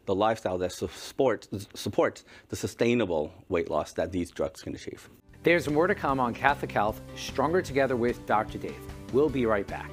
the lifestyle that supports the sustainable weight loss that these drugs can achieve. There's more to come on Catholic Health, Stronger Together with Dr. Dave. We'll be right back.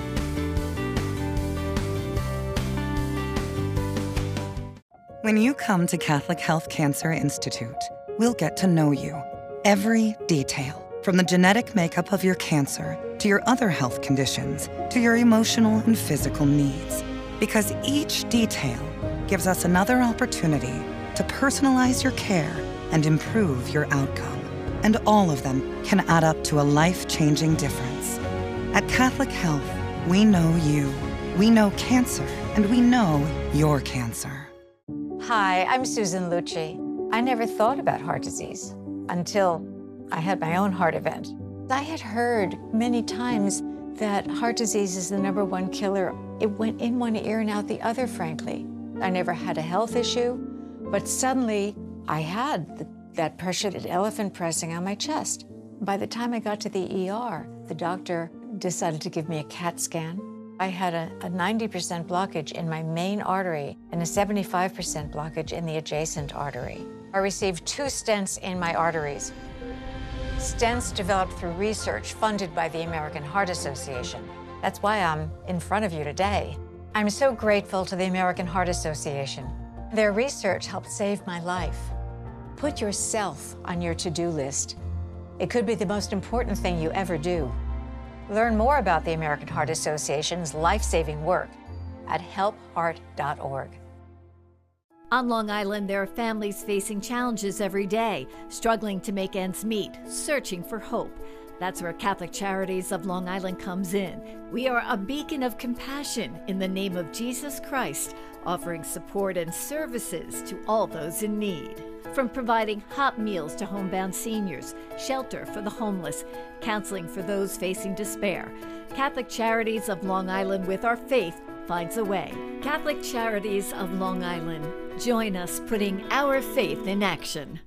When you come to Catholic Health Cancer Institute, we'll get to know you. Every detail, from the genetic makeup of your cancer to your other health conditions to your emotional and physical needs. Because each detail gives us another opportunity to personalize your care and improve your outcome. And all of them can add up to a life-changing difference. At Catholic Health, we know you, we know cancer, and we know your cancer. Hi, I'm Susan Lucci. I never thought about heart disease until I had my own heart event. I had heard many times that heart disease is the #1 killer. It went in one ear and out the other, frankly. I never had a health issue, but suddenly I had that pressure, that elephant pressing on my chest. By the time I got to the ER, the doctor decided to give me a CAT scan. I had a 90% blockage in my main artery and a 75% blockage in the adjacent artery. I received 2 stents in my arteries. Stents developed through research funded by the American Heart Association. That's why I'm in front of you today. I'm so grateful to the American Heart Association. Their research helped save my life. Put yourself on your to-do list. It could be the most important thing you ever do. Learn more about the American Heart Association's life-saving work at helpheart.org. On Long Island, there are families facing challenges every day, struggling to make ends meet, searching for hope. That's where Catholic Charities of Long Island comes in. We are a beacon of compassion in the name of Jesus Christ, offering support and services to all those in need. From providing hot meals to homebound seniors, shelter for the homeless, counseling for those facing despair, Catholic Charities of Long Island, with our faith, finds a way. Catholic Charities of Long Island. Join us putting our faith in action.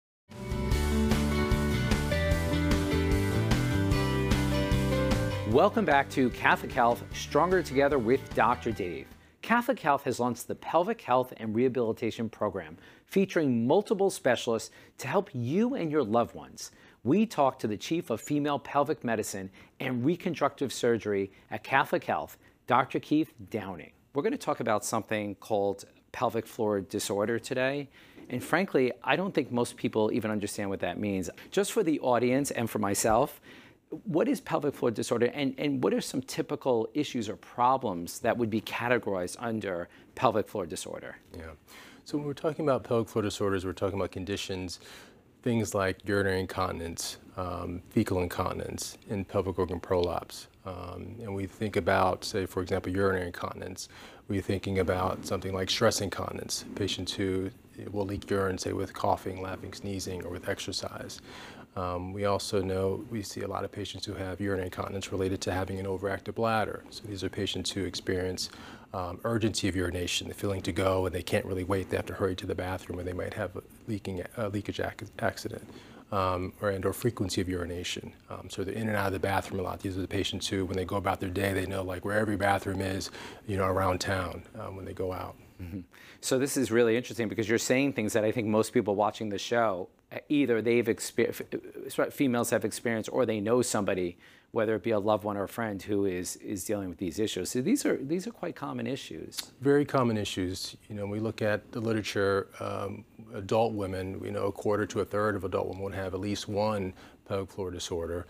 Welcome back to Catholic Health, Stronger Together with Dr. Dave. Catholic Health has launched the Pelvic Health and Rehabilitation Program, featuring multiple specialists to help you and your loved ones. We talked to the Chief of Female Pelvic Medicine and Reconstructive Surgery at Catholic Health, Dr. Keith Downing. We're going to talk about something called pelvic floor disorder today. And frankly, I don't think most people even understand what that means. Just for the audience and for myself, what is pelvic floor disorder, and what are some typical issues or problems that would be categorized under pelvic floor disorder? Yeah. So when we're talking about pelvic floor disorders, we're talking about conditions, things like urinary incontinence, fecal incontinence, and pelvic organ prolapse. And we think about, say, for example, urinary incontinence. We're thinking about something like stress incontinence, patients who will leak urine, say, with coughing, laughing, sneezing, or with exercise. We also know we see a lot of patients who have urinary incontinence related to having an overactive bladder. So these are patients who experience urgency of urination, the feeling to go, and they can't really wait. They have to hurry to the bathroom, or they might have a leakage accident, or frequency of urination. So they're in and out of the bathroom a lot. These are the patients who, when they go about their day, they know like where every bathroom is, around town when they go out. Mm-hmm. So this is really interesting because you're saying things that I think most people watching the show, either females have experienced, or they know somebody, whether it be a loved one or a friend, who is dealing with these issues. So these are quite common issues. Very common issues. We look at the literature, adult women, a quarter to a third of adult women would have at least one pelvic floor disorder.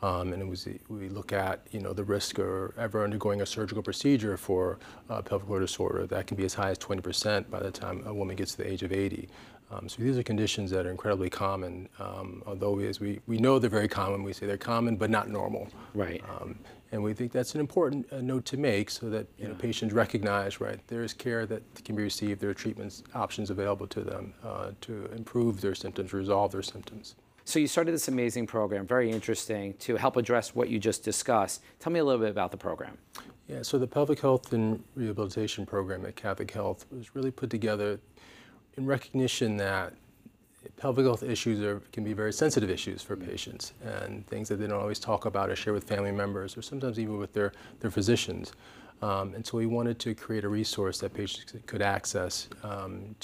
We look at, the risk of ever undergoing a surgical procedure for pelvic floor disorder. That can be as high as 20% by the time a woman gets to the age of 80. So these are conditions that are incredibly common, although as we know they're very common. We say they're common but not normal. Right. And we think that's an important note to make, so that patients recognize, there is care that can be received, there are treatment options available to them to improve their symptoms, resolve their symptoms. So you started this amazing program, very interesting, to help address what you just discussed. Tell me a little bit about the program. Yeah, so the Pelvic Health and Rehabilitation Program at Catholic Health was really put together in recognition that pelvic health issues can be very sensitive issues for patients, and things that they don't always talk about or share with family members, or sometimes even with their physicians. And so we wanted to create a resource that patients could access